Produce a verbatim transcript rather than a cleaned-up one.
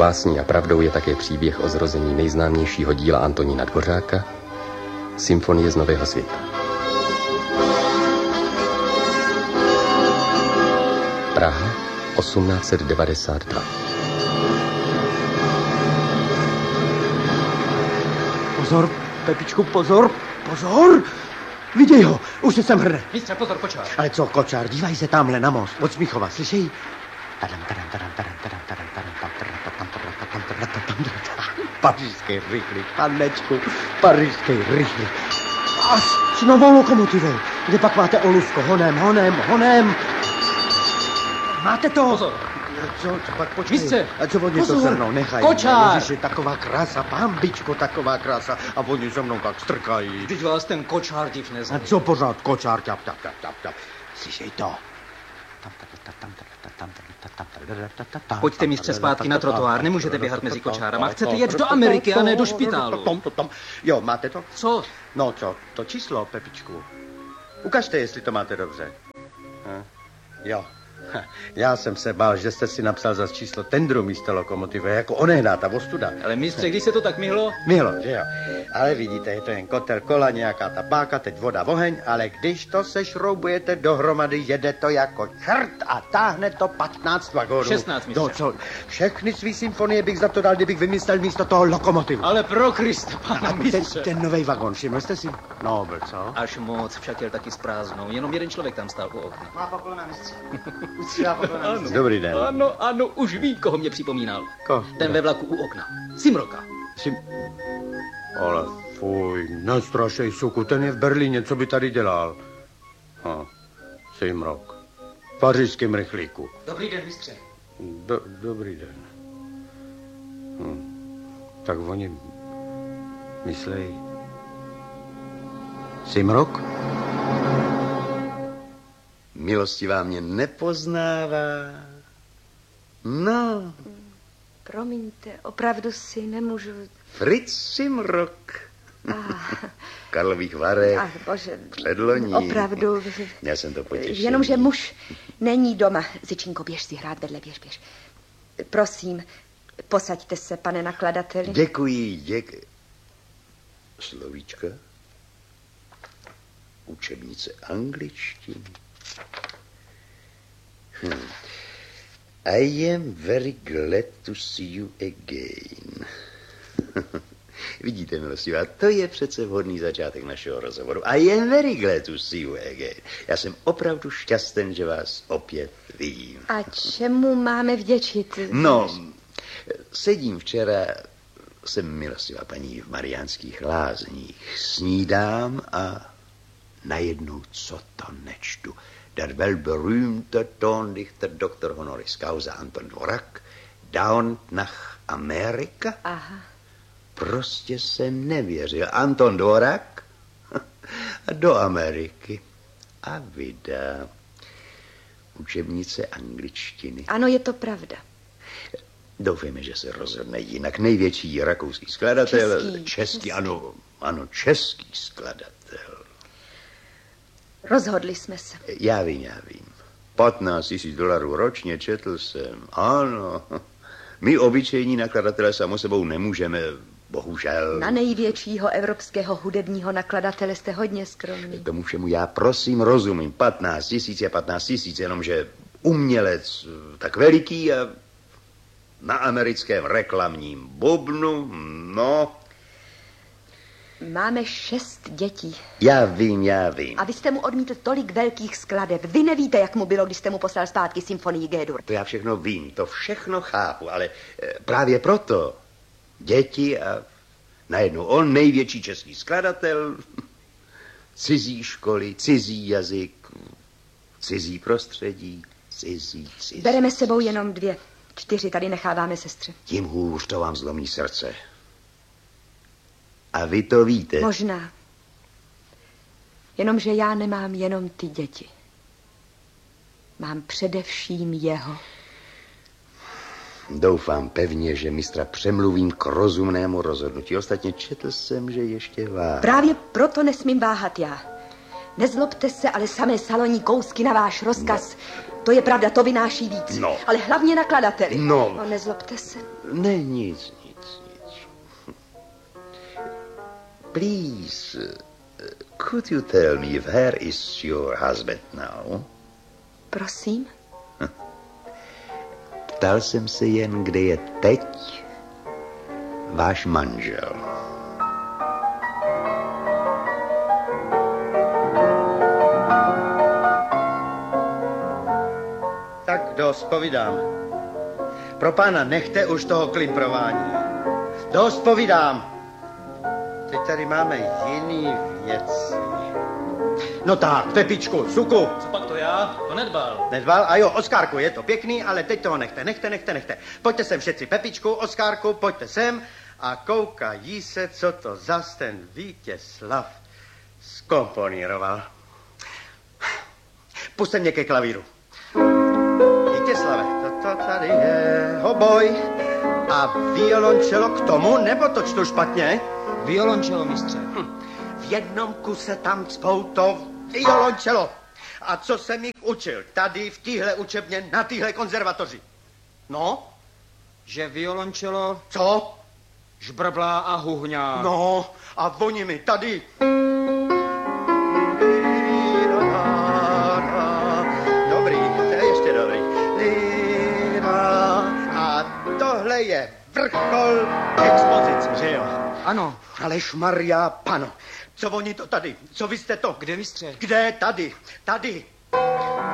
básní a pravdou je také příběh o zrození nejznámějšího díla Antonína Dvořáka, Symfonie z Nového světa. Praha, osmnáct set devadesát dva. Pozor, Pepičku, pozor, pozor! Viděj ho, už se sem hrne. Mistře, pozor, kočár. Ale co kočár, dívaj se tamhle na most, od Smíchova, slyšej? Tadam, tadam, tadam, tadam, tadam, tadam, tadam, tadam, tadam, tadam, tadam, tadam, tadam. Pařížský rychlík, panečku, pařížský rychlík. A s novou lokomotivou. Kde pak máte Olusko? Honem, honem, honem. Máte to? Pozor. Co, co pak počkej. Mistře. A co oni to se mnou nechají? Kočár. Ježiši, taková krása, pambičko, taková krása. A oni se mnou tak strkají. Vždyť vás ten kočár div A nezná. co pořád kočár, tap, tap, tap, tap, tap. Slyšej to. Pojďte, mistře, zpátky na trotuár. Nemůžete běhat mezi kočárama. Chcete jet do Ameriky a ne do špitálu. Jo, máte to? Co? No co, to číslo, Pepičku. Ukažte, jestli to máte dobře. Ha? Jo. Ha, já jsem se bál, že jste si napsal za číslo tendru místo lokomotivy, jako onehdá ta ostuda. Ale mistře, když se to tak myhlo? Myhlo, že jo. Ale vidíte, je to jen kotel, kola, nějaká ta páka, teď voda, oheň, ale když to sešroubujete dohromady, jede to jako čert a táhne to patnáct vagónů. šestnáct, mistře. No co, všechny svý symfonie bych za to dal, kdybych vymyslel místo toho lokomotivu. Ale pro Krista, pana A ten, mistře. ten novej vagón, všiml jste si? No, byl co? Až moc, však jel taky s prázdnou. Jenom jeden člověk tam stál u okna. Má poklona, mistře. Ano. Dobrý den. Ano, ano, už ví, koho mě připomínal. Ko? Ten ve vlaku u okna. Simroka. Sim... Ale fuj, nestrašej, suku, ten je v Berlíně, co by tady dělal? Ha, Simrok. V pařížském rychlíku. Dobrý den, mistře. Do, dobrý den. Hm. Tak oni myslej... Simrok? Milostivá mě nepoznává. No. Promiňte, opravdu si nemůžu... Fritz Simrok. Ah. Karlových Varech. Ach, bože. Předloní. Opravdu. Já jsem to potěšil. Jenomže muž není doma. Zičinko, běž si hrát vedle, běž, běž. Prosím, posaďte se, pane nakladateli. Děkuji, děk... Slovíčka. Učebnice angličtiny. Hm. I am very glad to see you again. Vidíte, milostivá, to je přece vhodný začátek našeho rozhovoru. I am very glad to see you again. Já jsem opravdu šťasten, že vás opět vidím. A čemu máme vděčit? No, sedím včera, jsem milostivá paní v Mariánských lázních, snídám a najednou co to nečtu. Der weltberühmte Tondichter doktor honoris causa Anton Dvorak dauert nach Amerika. Aha. Prostě se nevěřil. Anton Dvorak do Ameriky. A vydá učebnice angličtiny. Ano, je to pravda. Doufejme, že se rozhodne jinak. Největší rakouský skladatel. Český. Český, ano, ano, český skladatel. Rozhodli jsme se. Já vím, já vím. patnáct tisíc dolarů ročně, četl jsem. Ano. My obyčejní nakladatelé samo sebou nemůžeme, bohužel. Na největšího evropského hudebního nakladatele jste hodně skromný. Tomu všemu já prosím rozumím. patnáct tisíc je patnáct tisíc, jenomže umělec tak veliký a na americkém reklamním bubnu, no... Máme šest dětí. Já vím, já vím. A vy jste mu odmítl tolik velkých skladeb. Vy nevíte, jak mu bylo, když jste mu poslal zpátky symfonii G-dur. To já všechno vím, to všechno chápu, ale právě proto děti a najednou on, největší český skladatel, cizí školy, cizí jazyk, cizí prostředí, cizí, cizí. Bereme s sebou jenom dvě. Čtyři tady necháváme sestře. Tím hůř to vám zlomí srdce. A vy to víte. Možná. Jenomže já nemám jenom ty děti. Mám především jeho. Doufám pevně, že mistra přemluvím k rozumnému rozhodnutí. Ostatně četl jsem, že ještě váhá. Právě proto nesmím váhat já. Nezlobte se, ale samé saloní kousky na váš rozkaz. To je pravda, to vynáší víc. No. Ale hlavně nakladateli. No. no nezlobte se. Ne, nic, nic, nic. Please, could you tell me where is your husband now? Prosím? Ptal jsem se jen, kde je teď váš manžel. Tak dost, povídám. Pro pána nechte už toho klimprování. Dost, povídám. Teď tady máme jiný věci. No tak, Pepičku, suku. Co pak to já? To nedbal. Nedbal? A jo, Oskárku, je to pěkný, ale teď toho nechte, nechte, nechte, nechte. Pojďte sem všetci, Pepičku, Oskárku, pojďte sem a koukají se, co to zas ten Vítězslav zkomponíroval. Puste mě ke klavíru. Vítězslave, toto tady je hoboj a violončelo k tomu, nebo to čtu špatně? Violončelo, mistře. Hm. V jednom kuse tam cpou to violončelo. A co jsem jich učil tady v téhle učebně na téhle konzervatoři? No? Že violončelo Co? žbrblá a huhňá. No, a oni mi tady... Dobrý, to je ještě dobrý. A tohle je vrchol expozice, že jo? Ano. Alež Maria Pano, co oni to tady, co vy jste to? Kde, mistře? Kde? Tady, tady.